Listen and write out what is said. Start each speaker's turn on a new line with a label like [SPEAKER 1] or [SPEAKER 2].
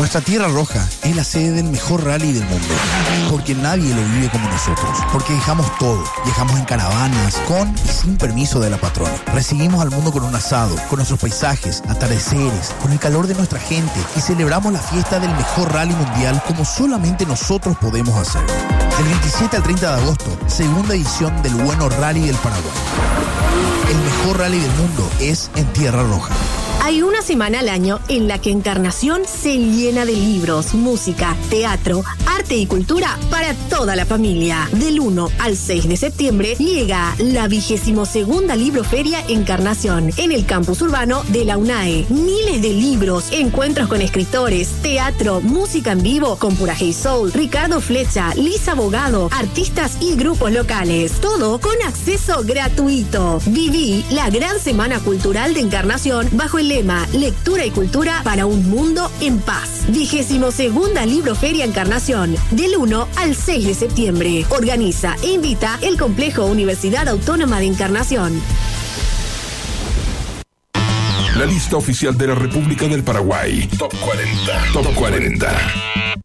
[SPEAKER 1] Nuestra Tierra Roja es la sede del mejor rally del mundo, porque nadie lo vive como nosotros, porque dejamos todo, viajamos en caravanas, con y sin permiso de la patrona. Recibimos al mundo con un asado, con nuestros paisajes, atardeceres, con el calor de nuestra gente y celebramos la fiesta del mejor rally mundial como solamente nosotros podemos hacer. Del 27 al 30 de agosto, segunda edición del Bueno Rally del Paraguay. El mejor rally del mundo es en Tierra Roja.
[SPEAKER 2] Hay una semana al año en la que Encarnación se llena de libros, música, teatro, arte y cultura para toda la familia. Del 1 al 6 de septiembre llega la 22ª Libroferia Encarnación en el campus urbano de la UNAE. Miles de libros, encuentros con escritores, teatro, música en vivo con Pura Hey Soul, Ricardo Flecha, Lisa Abogado, artistas y grupos locales. Todo con acceso gratuito. Viví la gran semana cultural de Encarnación bajo el lema Lectura y Cultura para un Mundo en Paz. 22ª Libroferia Encarnación, del 1 al 6 de septiembre. Organiza e invita el Complejo Universidad Autónoma de Encarnación.
[SPEAKER 3] La lista oficial de la República del Paraguay. Top 40. Top 40.